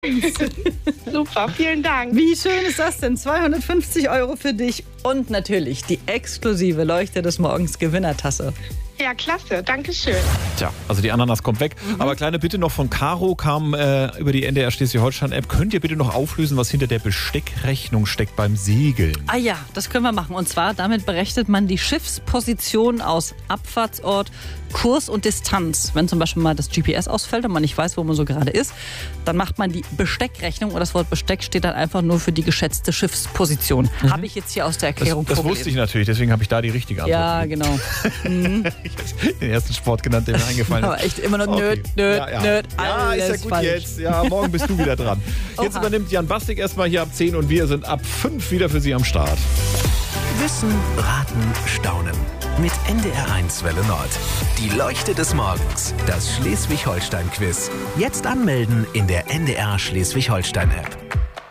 Super, vielen Dank. Wie schön ist das denn? 250 € für dich und natürlich die exklusive Leuchte des Morgens Gewinnertasse. Ja, klasse, danke schön. Tja, also die Ananas kommt weg. Aber kleine Bitte noch von Caro kam über die NDR Schleswig-Holstein-App. Könnt ihr bitte noch auflösen, was hinter der Besteckrechnung steckt beim Segeln? Ah ja, das können wir machen. Und zwar, damit berechnet man die Schiffsposition aus Abfahrtsort, Kurs und Distanz. Wenn zum Beispiel mal das GPS ausfällt und man nicht weiß, wo man so gerade ist, dann macht man die Besteckrechnung und das Wort Besteck steht dann einfach nur für die geschätzte Schiffsposition. Habe ich jetzt hier aus der Erklärung Das wusste ich natürlich, deswegen habe ich da die richtige Antwort. Ja, genau. Ich habe den ersten Sport genannt, der mir eingefallen ist. Aber echt immer noch Okay. nöt, Ja, alles ist ja gut falsch. jetzt. Ja, morgen bist du wieder dran. Jetzt Oha. übernimmt Jan Bastik erstmal hier ab 10 und wir sind ab 5 wieder für Sie am Start. Wissen, raten, staunen. Mit NDR1 Welle Nord. Die Leuchte des Morgens. Das Schleswig-Holstein-Quiz. Jetzt anmelden in der NDR Schleswig-Holstein-App.